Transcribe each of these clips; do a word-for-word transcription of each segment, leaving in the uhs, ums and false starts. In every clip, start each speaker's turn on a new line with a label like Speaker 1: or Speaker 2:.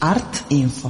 Speaker 1: Art Info.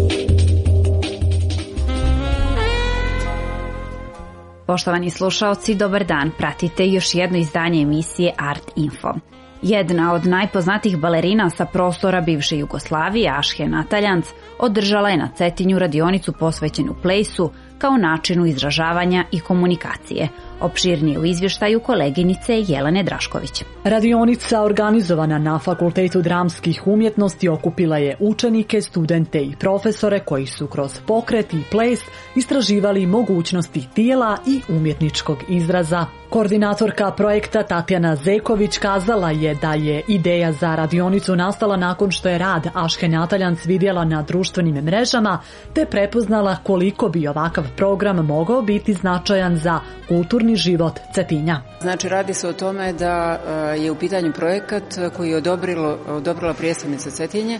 Speaker 2: Poštovani slušaoci, dobar dan. Pratite još jedno izdanje emisije Art Info. Jedna od najpoznatijih balerina sa prostora bivše Jugoslavije, Ašhe Nataljanc, održala je na Cetinju radionicu posvećenu plejsu kao načinu izražavanja i komunikacije. Opširnije u izvještaju koleginice Jelene Drašković.
Speaker 3: Radionica organizovana na Fakultetu dramskih umjetnosti okupila je učenike, studente i profesore koji su kroz pokret i ples istraživali mogućnosti tijela i umjetničkog izraza. Koordinatorka projekta Tatjana Zeković kazala je da je ideja za radionicu nastala nakon što je rad Ašhe Nataljanc vidjela na društvenim mrežama te prepoznala koliko bi ovakav program mogao biti značajan za kulturni život Cetinja.
Speaker 4: Znači, radi se o tome da je u pitanju projekat koji je odobrilo, odobrila prijestolnica Cetinje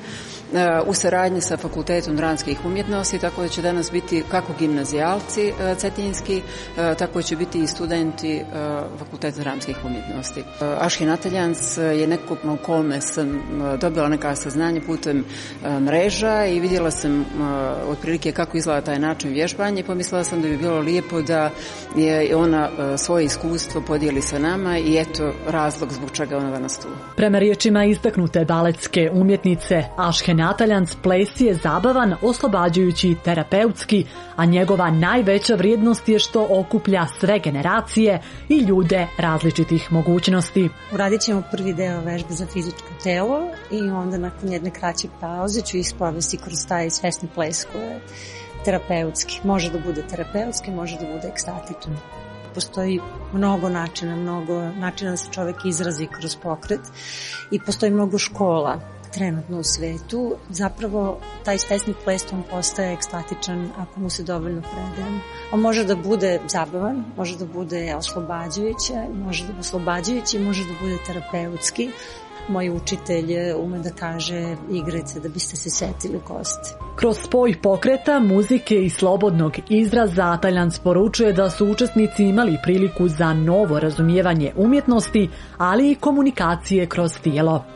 Speaker 4: u saradnji sa Fakultetom dramskih umjetnosti, tako da će danas biti kako gimnazijalci cetinjski, tako će biti i studenti Fakulteta dramskih umjetnosti. Ašhe Nataljanc je neko na kome sam dobila neka saznanja putem mreža i vidjela sam otprilike kako izgleda taj način vježbanja i pomislila sam da bi bilo lijepo da je ona svoje iskustvo podijeli sa nama i eto razlog zbog čega ona danas tu.
Speaker 3: Prema riječima istaknute baletske umjetnice Ašhe Nataljanc, ples je zabavan, oslobađajući i terapeutski, a njegova najveća vrijednost je što okuplja sve generacije i ljude različitih mogućnosti.
Speaker 5: Uradit ćemo prvi deo vežbe za fizičko telo i onda nakon jedne kraće pauze ću isprovesti kroz taj svesni ples koji je terapeutski. Može da bude terapeutski, može da bude ekstatičan. Postoji mnogo načina, mnogo načina da se čovjek izrazi kroz pokret i postoji mnogo škola trenutno u svetu. Zapravo taj svesni ples on postaje ekstatičan ako mu se dovoljno predaje. On može da bude zabavan, može da bude oslobađajući, može da bude oslobađajući, može da bude terapeutski. Moj učitelj ume da kaže igrajte da biste se setili kosti.
Speaker 3: Kroz spoj pokreta, muzike i slobodnog izraza Nataljanc poručuje da su učesnici imali priliku za novo razumijevanje umjetnosti, ali i komunikacije kroz tijelo.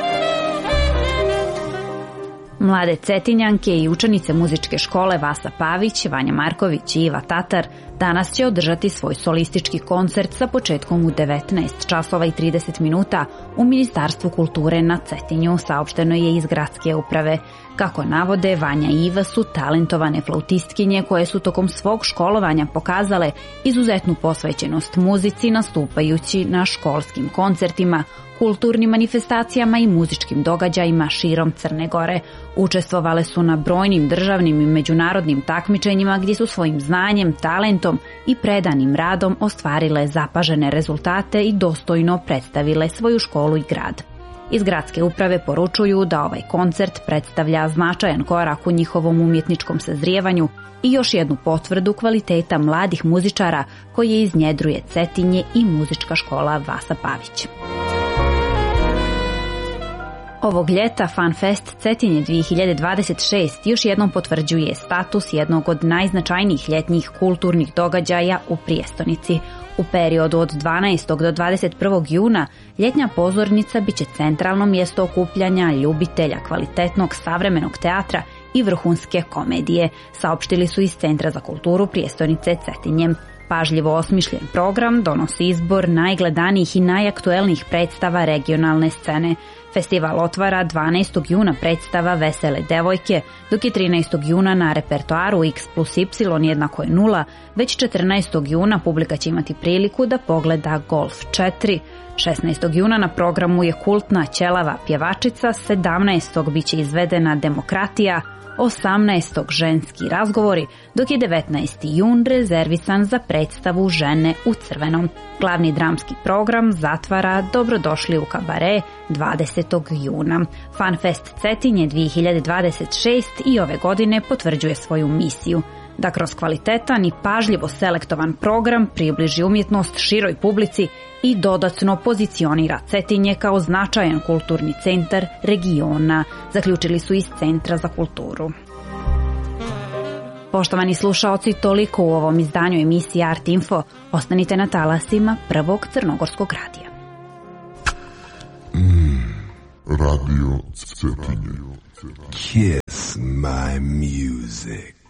Speaker 2: Mlade Cetinjanke i učenice muzičke škole Vasa Pavić, Vanja Marković i Iva Tatar danas će održati svoj solistički koncert sa početkom u devetnaest časova i trideset minuta u Ministarstvu kulture na Cetinju, saopšteno je iz gradske uprave. Kako navode, Vanja i Iva su talentovane flautistkinje koje su tokom svog školovanja pokazale izuzetnu posvećenost muzici nastupajući na školskim koncertima, kulturnim manifestacijama i muzičkim događajima širom Crne Gore. Učestvovale su na brojnim državnim i međunarodnim takmičenjima gdje su svojim znanjem, talentom i predanim radom ostvarile zapažene rezultate i dostojno predstavile svoju školu i grad. Iz gradske uprave poručuju da ovaj koncert predstavlja značajan korak u njihovom umjetničkom sazrijevanju i još jednu potvrdu kvaliteta mladih muzičara koje iznjedruje Cetinje i muzička škola Vasa Pavić. Ovog ljeta FanFest Cetinje dvije hiljade dvadeset šest još jednom potvrđuje status jednog od najznačajnijih ljetnjih kulturnih događaja u prijestolnici. U periodu od dvanaestog do dvadeset prvog juna ljetnja pozornica biće centralno mjesto okupljanja ljubitelja kvalitetnog savremenog teatra i vrhunske komedije, saopštili su iz Centra za kulturu prijestolnice Cetinje. Pažljivo osmišljen program donosi izbor najgledanijih i najaktuelnijih predstava regionalne scene. Festival otvara dvanaestog juna predstava Vesele devojke, dok je trinaestog juna na repertoaru X plus Y jednako je nula, već četrnaestog juna publika će imati priliku da pogleda Golf četiri. šesnaestog juna na programu je kultna ćelava pjevačica, sedamnaestog biće izvedena Demokratija, osamnaestog ženski razgovori, dok je devetnaesti jun rezervisan za predstavu Žene u crvenom. Glavni dramski program zatvara Dobrodošli u kabare dvadesetog juna. FanFest Cetinje dvije hiljade dvadeset šest i ove godine potvrđuje svoju misiju da kroz kvalitetan i pažljivo selektovan program približi umjetnost široj publici i dodatno pozicionira Cetinje kao značajan kulturni centar regiona, zaključili su iz Centra za kulturu. Poštovani slušaoci, toliko u ovom izdanju emisije Art Info. Ostanite na talasima prvog crnogorskog radija.
Speaker 6: Mm, radio Cetinje. Yes.
Speaker 1: is my music.